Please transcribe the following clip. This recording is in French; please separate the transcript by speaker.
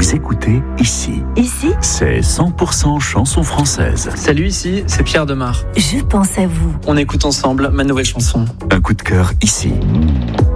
Speaker 1: Vous écoutez Ici.
Speaker 2: Ici,
Speaker 1: C'est 100% chanson française.
Speaker 3: Salut, ici, c'est Pierre Demar.
Speaker 2: je pense à vous.
Speaker 3: On écoute ensemble ma nouvelle chanson.
Speaker 1: Un coup de cœur ici.